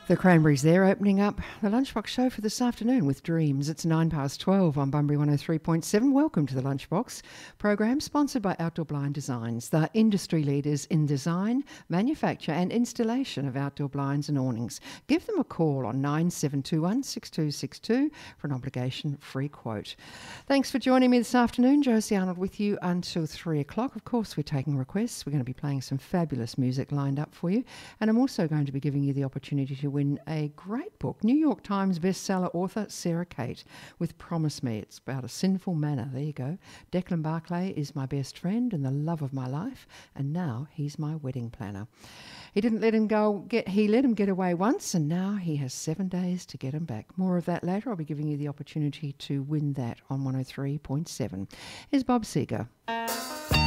The Cranberries there, opening up the Lunchbox show for this afternoon with Dreams. It's 12 on Bunbury 103.7. Welcome to the Lunchbox program, sponsored by Outdoor Blind Designs. They're industry leaders in design, manufacture and installation of outdoor blinds and awnings. Give them a call on 9721 6262 for an obligation-free quote. Thanks for joining me this afternoon. Josie Arnold with you until 3 o'clock. Of course, we're taking requests. We're going to be playing some fabulous music lined up for you. And I'm also going to be giving you the opportunity to win a great book. New York Times bestseller author Sarah Kate with Promise Me. It's about a sinful manner. There you go. Declan Barclay is my best friend and the love of my life, and now he's my wedding planner. He didn't let him he let him get away once, and now he has 7 days to get him back. More of that later. I'll be giving you the opportunity to win that on 103.7. Here's Bob Seger.